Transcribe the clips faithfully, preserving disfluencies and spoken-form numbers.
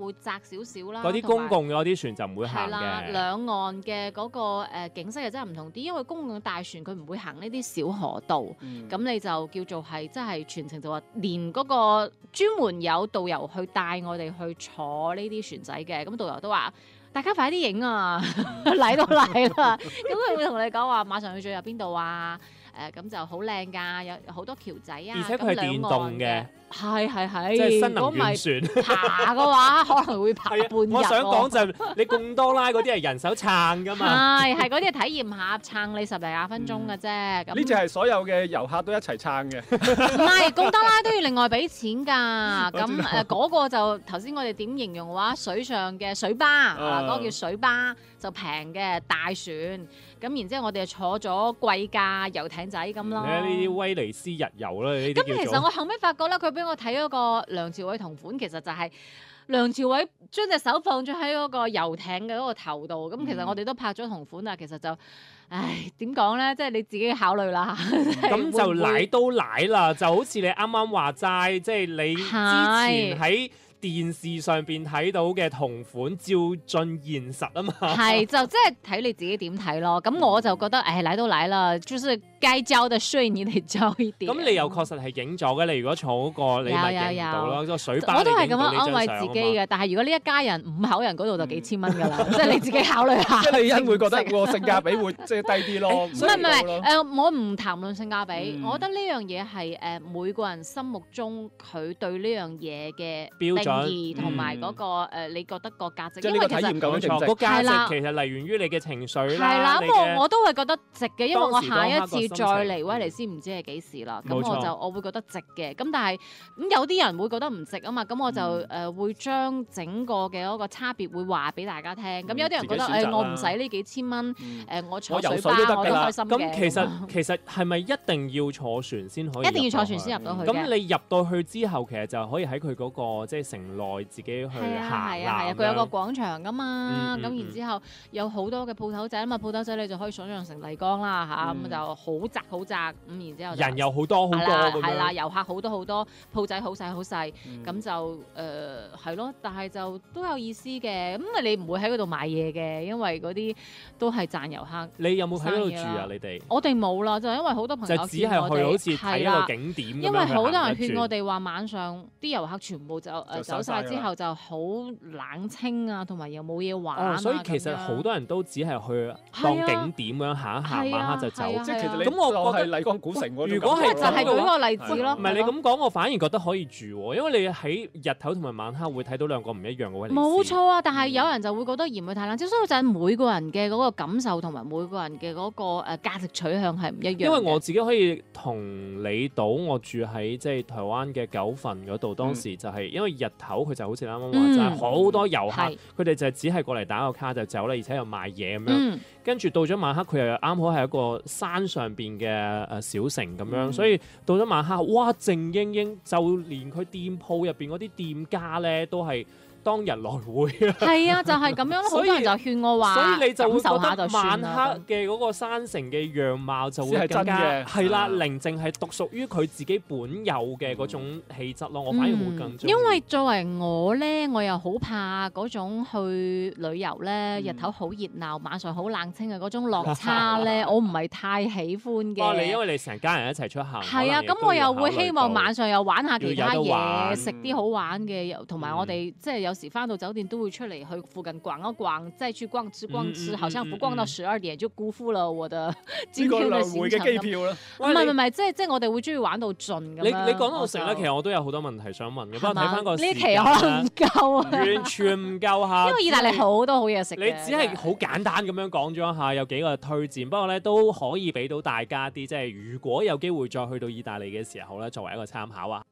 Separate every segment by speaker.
Speaker 1: 會窄少少啦。
Speaker 2: 嗰啲公共嗰啲船就唔會行
Speaker 1: 係啦，
Speaker 2: 嘅。
Speaker 1: 兩岸嘅嗰、個、呃、景色又真係唔同啲，因為公共大船佢唔會行呢啲小河道，咁、
Speaker 2: 嗯、
Speaker 1: 你就叫做係真係全程就話連嗰個專門有導遊去帶我哋去坐呢啲船仔嘅，咁導遊都話。大家快啲影啊！嚟都嚟啦，咁佢會同你講話馬上去最入邊度啊？誒、呃、咁就好靚㗎，有好多橋仔啊，
Speaker 2: 而且佢係電動嘅，
Speaker 1: 係係係，
Speaker 2: 即係新能源船。
Speaker 1: 爬嘅話可能會爬半日。
Speaker 2: 我想講就係你貢多拉嗰啲係人手撐㗎嘛，
Speaker 1: 係係嗰啲係體驗下撐你十零廿分鐘嘅啫。咁
Speaker 3: 呢只係所有嘅遊客都一齊撐嘅。
Speaker 1: 唔係貢多拉都要另外俾錢㗎。咁誒嗰個就頭先我哋點形容嘅話，水上嘅水巴啊，嗰個叫水巴就平嘅大船。咁然之後我哋就坐咗貴價遊艇仔咁咯。
Speaker 2: 呢啲威尼斯日遊啦，呢啲
Speaker 1: 咁其實我後尾發覺咧，佢俾我睇嗰個梁朝偉同款，其實就係梁朝偉將隻手放咗喺嗰個遊艇嘅嗰個頭度。咁、嗯、其實我哋都拍咗同款啊。其實就，唉，點講咧？即係你自己考慮啦。
Speaker 2: 咁就奶都奶啦，就好似你啱啱話齋，即係你之前喺電視上邊睇到嘅同款照進現實啊嘛，
Speaker 1: 係就即係睇你自己點睇咯。咁我就覺得誒嚟都嚟啦，就是該交的稅你哋交一點。
Speaker 2: 咁你又確實係影咗嘅，你如果坐嗰個你咪影唔到咯，個水巴
Speaker 1: 我都係咁樣安慰自己嘅。但係如果呢一家人五口人嗰度就幾千蚊㗎啦，即係你自己考慮下。
Speaker 3: 即係你因會覺得個性價比會即係低啲咯。唔
Speaker 1: 係唔係誒，我唔談論性價比，
Speaker 3: 嗯、
Speaker 1: 我覺得呢樣嘢係誒每個人心目中佢對呢樣嘢嘅
Speaker 2: 標準
Speaker 1: 定義同埋。嗰、那個、呃、你覺得個價值，
Speaker 3: 即係呢個體驗夠唔夠值？
Speaker 2: 個價值其實嚟源於你嘅情緒啦。
Speaker 1: 係啦，咁我我都係覺得值嘅，因為我下一次再嚟威尼斯唔知係幾時啦。咁我就我會覺得值嘅。咁但係咁有啲人會覺得唔值啊嘛。咁我就誒、嗯呃、會將整個嘅嗰個差別會話俾大家聽。咁、嗯、有啲人覺得誒、哎、我唔使呢幾千蚊，誒、嗯呃、我坐水巴我，我都開心嘅。
Speaker 2: 咁其實其實係咪一定要坐船先可以？
Speaker 1: 一定要坐船先入到去。
Speaker 2: 咁你入到去之後，其實就可以喺佢嗰個即係城內自己去行。
Speaker 1: 係啊係啊，佢有個廣場噶嘛，咁、嗯嗯、然之後有好多嘅鋪頭仔啊嘛，鋪頭仔你就可以想象成麗江啦嚇，咁、嗯、就好窄好窄，咁然之後
Speaker 2: 人又好多好多咁樣，
Speaker 1: 係啦，遊客好多好多，鋪仔好細好細，咁、嗯、就誒係咯，但係就都有意思嘅，咁你唔會喺嗰度買嘢嘅，因為嗰啲都係賺遊客。
Speaker 2: 你有冇喺嗰度住啊？你哋
Speaker 1: 我哋冇啦，就因為好多朋友
Speaker 2: 就只係去好似睇一個景點咁樣，
Speaker 1: 因為好多人勸我哋話晚上啲遊客全部就誒走晒之後就好冷清啊，同埋又冇嘢玩啊、
Speaker 2: 哦，所以其實好多人都只係去當景點咁樣行一行，晚黑就走。
Speaker 3: 即係其實你咁我覺得係麗江古城嗰種。
Speaker 2: 如果係
Speaker 1: 就係舉個例子咯。
Speaker 2: 唔係你咁講，我反而覺得可以住喎，因為你喺日頭同埋晚黑會睇到兩個唔一樣嘅威尼斯。
Speaker 1: 冇錯啊，但係有人就會覺得嫌佢太冷，即係所以就係每個人嘅嗰個感受同埋每個人嘅嗰個誒價值取向係唔一樣。
Speaker 2: 因為我自己可以同理到，我住喺即係台灣嘅九份嗰度，當時就係因為日頭佢就好似啱啱話齋，好、嗯、多遊客，佢哋就只係過嚟打個卡就走啦，而且又賣嘢咁樣。嗯、跟住到咗晚黑，佢又啱好係一個山上邊嘅誒小城咁樣，嗯、所以到咗晚黑，哇靜英英，就連佢店鋪入邊嗰啲店家咧都係當日來回啊！係
Speaker 1: 啊，就係、是、咁樣，好多人就勸我話，
Speaker 2: 所以你就會覺得
Speaker 1: 感受下
Speaker 2: 晚黑嘅嗰個山城嘅樣貌就會更加係啦，寧靜係獨屬於佢自己本有嘅嗰種氣質咯。我反而會更中意、嗯、因
Speaker 1: 為作為我咧，我又好怕嗰種去旅遊咧，嗯、日頭好熱鬧，晚上好冷清嘅嗰種落差咧，我唔係太喜歡嘅。
Speaker 2: 哦，你因為你成家人一齊出行，
Speaker 1: 係啊，咁我又會希望晚上又玩下其他嘢，食啲好玩嘅，又同埋我哋、嗯、即係有。有時翻到酒店都會出嚟去附近逛一逛，再去逛吃逛吃，嗯嗯嗯、好像不逛到十二點就辜負了我的今天的行程。
Speaker 3: 機票啦，
Speaker 1: 唔係唔係，即係即係我哋會中意玩到盡咁樣。
Speaker 2: 你你講到食咧，其實我都有好多問題想問嘅，不過睇翻個時間
Speaker 1: 呢期可能唔夠啊，
Speaker 2: 完全唔夠嚇。
Speaker 1: 因為意大利好多好嘢食。
Speaker 2: 你只係好簡單咁樣講咗一下，有幾個推薦，不過咧都可以俾到大家啲，即係如果有機會再去到意大利嘅時候咧，作為一個參考啊。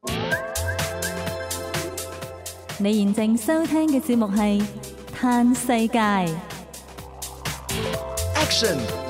Speaker 4: 你現正收聽嘅節目係《嘆世界》。
Speaker 5: Action